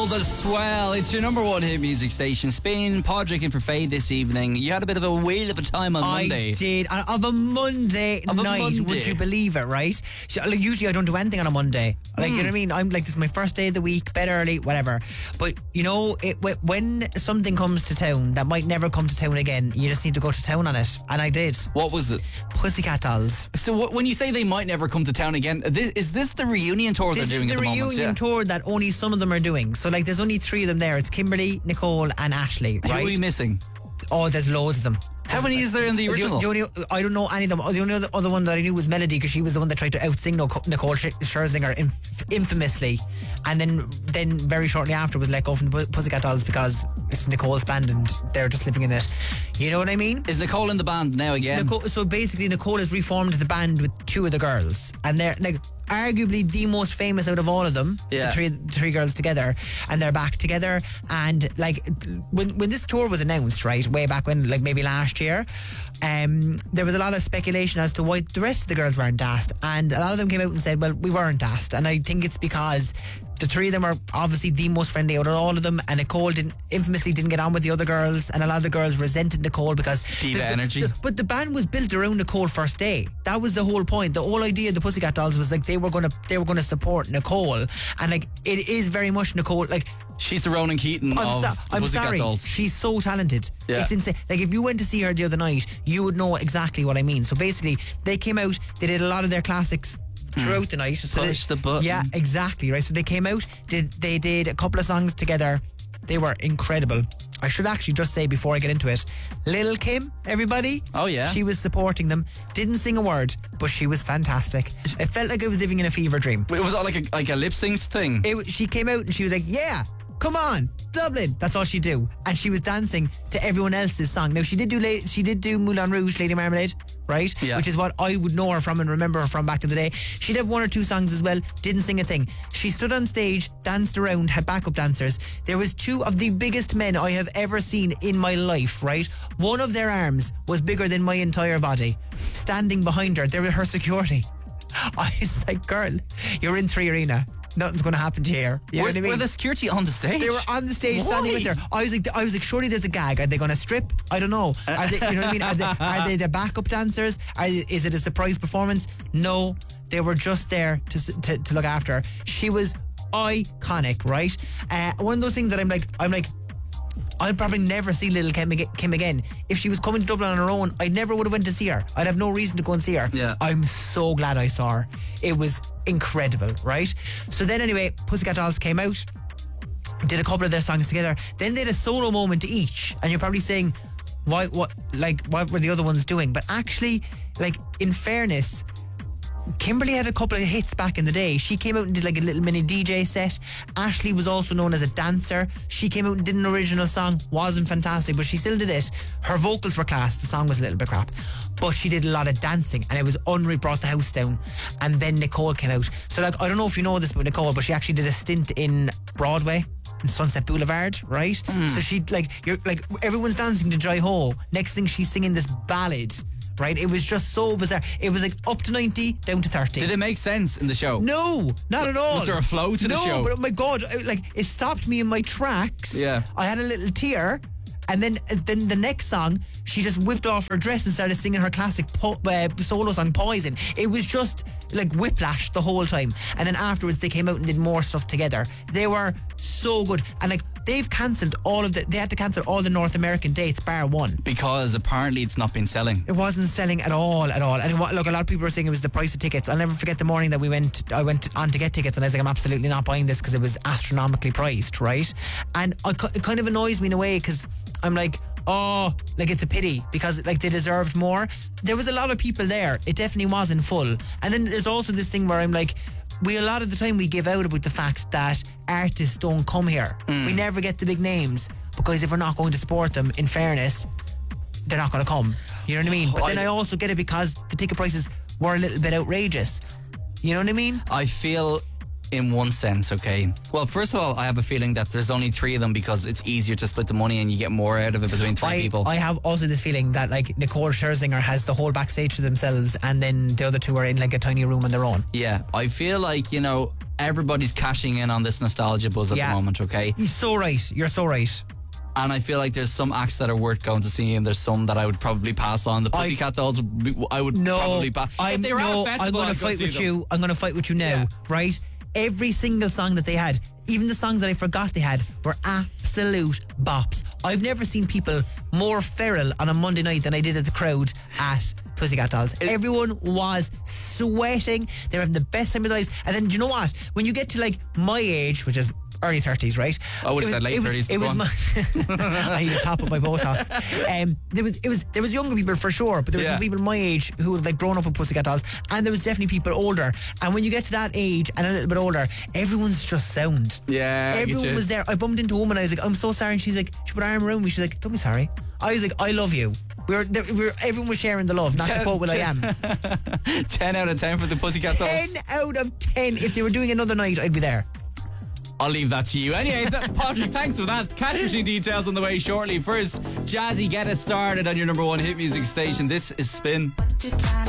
Nicole, the swell. It's your number one hit music station. Spain, Podrick in for Faye this evening. You had a bit of a whale of a time on Monday. I did. Of a Monday night, would you believe it, right? So, like, usually I don't do anything on a Monday. Like, you know what I mean? I'm like, this is my first day of the week, bed early, whatever. But, you know, when something comes to town that might never come to town again, you just need to go to town on it. And I did. What was it? Pussycat Dolls. So when you say they might never come to town again, is this the reunion tour they're doing at the moment? This is the reunion tour that only some of them are doing. So, like, there's only three of them there. It's Kimberly, Nicole and Ashley, right? Who are we missing? Oh, there's loads of them. How many is there in the original? I don't know any of them. The only other one that I knew was Melody, because she was the one that tried to outsing Nicole Scherzinger infamously, and then very shortly after was let go from the Pussycat Dolls because it's Nicole's band and they're just living in it. You know what I mean? Is Nicole in the band now again? So basically Nicole has reformed the band with two of the girls, and they're like arguably the most famous out of all of them. Yeah. The three girls together, and they're back together. And like when this tour was announced, right, way back when, like maybe last year, there was a lot of speculation as to why the rest of the girls weren't asked, and a lot of them came out and said, well, we weren't asked. And I think it's because the three of them are obviously the most friendly out of all of them, and Nicole infamously didn't get on with the other girls, and a lot of the girls resented Nicole because diva energy. But the band was built around Nicole first day. That was the whole point. The whole idea of the Pussycat Dolls was like they were gonna support Nicole, and like it is very much Nicole. Like, she's the Ronan Keaton of the Pussycat Dolls. She's so talented. Yeah. It's insane. Like, if you went to see her the other night, you would know exactly what I mean. So basically, they came out, they did a lot of their classics throughout the night. So push the button. Yeah, exactly, right. So they came out, they did a couple of songs together. They were incredible. I should actually just say before I get into it, Lil' Kim, everybody. Oh yeah. She was supporting them. Didn't sing a word, but she was fantastic. It felt like I was living in a fever dream. Wait, was that like a lip sync thing? She came out and she was like, yeah, come on, Dublin. That's all she'd do. And she was dancing to everyone else's song. Now, she did do Moulin Rouge, Lady Marmalade, right? Yeah. Which is what I would know her from and remember her from back in the day. She'd have one or two songs as well, didn't sing a thing. She stood on stage, danced around, had backup dancers. There was two of the biggest men I have ever seen in my life, right? One of their arms was bigger than my entire body. Standing behind her, they were her security. I was like, girl, you're in 3 Arena. Nothing's going to happen to you here. You know what I mean? Were the security on the stage? They were on the stage. Why? Standing with her. I was like, surely there's a gag. Are they going to strip? I don't know. Are they, you know what I mean? Are they the backup dancers? Is it a surprise performance? No, they were just there to look after her. She was iconic, right? One of those things that I'm like, I'd probably never see Lil' Kim again. If she was coming to Dublin on her own, I never would have went to see her. I'd have no reason to go and see her. Yeah. I'm so glad I saw her. It was incredible, right? So then anyway, Pussycat Dolls came out, did a couple of their songs together. Then they had a solo moment each, and you're probably saying, what were the other ones doing? But actually, like, in fairness, Kimberly had a couple of hits back in the day. She came out and did like a little mini DJ set. Ashley was also known as a dancer. She came out and did an original song. Wasn't fantastic, but she still did it. Her vocals were class. The song was a little bit crap, but she did a lot of dancing, and it was unreal. Brought the house down. And then Nicole came out. So, like, I don't know if you know this about Nicole, but she actually did a stint in Broadway, in Sunset Boulevard, right? So she, like, you're like, everyone's dancing to Jai Ho. Next thing, she's singing this ballad. Right, it was just so bizarre. It was like up to 90, down to 30. Did it make sense in the show? No, not at all. Was there a flow to the show? No, but oh my God, like, it stopped me in my tracks. Yeah. I had a little tear, and then the next song, she just whipped off her dress and started singing her classic solo song, Poison. It was just like whiplash the whole time. And then afterwards, they came out and did more stuff together. They were so good. And like, they've cancelled they had to cancel all the North American dates bar one. Because apparently it's not been selling. It wasn't selling at all. And look, a lot of people were saying it was the price of tickets. I'll never forget the morning that I went on to get tickets, and I was like, I'm absolutely not buying this because it was astronomically priced, right? And it kind of annoys me in a way, because I'm like, oh, like, it's a pity, because like they deserved more. There was a lot of people there. It definitely wasn't full. And then there's also this thing where I'm like, a lot of the time we give out about the fact that artists don't come here. We never get the big names, because if we're not going to support them, in fairness, they're not going to come. You know what I mean? But then I also get it because the ticket prices were a little bit outrageous. You know what I mean? I feel, in one sense, okay. Well, first of all, I have a feeling that there's only 3 of them because it's easier to split the money and you get more out of it between 3 people. I have also this feeling that, like, Nicole Scherzinger has the whole backstage to themselves, and then the other 2 are in like a tiny room on their own. Yeah, I feel like, you know, everybody's cashing in on this nostalgia buzz at the moment, okay? You're so right. You're so right. And I feel like there's some acts that are worth going to see, and there's some that I would probably pass on. The Pussycat Dolls, I would probably pass. If they were at a festival, I'm going to fight with you. I'm going to fight with you now, right? Every single song that they had, even the songs that I forgot they had, were absolute bops. I've never seen people more feral on a Monday night than I did at the crowd at Pussycat Dolls. Everyone was sweating. They were having the best time of their lives. And then, do you know what? When you get to like my age, which is early 30s, right? I would have said late 30s. It was I need to top up my Botox. There was younger people for sure, but there was some people my age who had like grown up with Pussycat Dolls, and there was definitely people older. And when you get to that age and a little bit older, everyone's just sound. Yeah, everyone was there. I bumped into a woman. I was like, I'm so sorry, and she's like, she put her arm around me. She's like, don't be sorry. I was like, I love you. Everyone was sharing the love. Not to quote Will I Am. 10 out of 10 for the Pussycat Dolls. 10 out of 10. If they were doing another night, I'd be there. I'll leave that to you. Anyway, Patrick, thanks for that. Cash Machine details on the way shortly. First, Jazzy, get us started on your number one hit music station. This is Spin.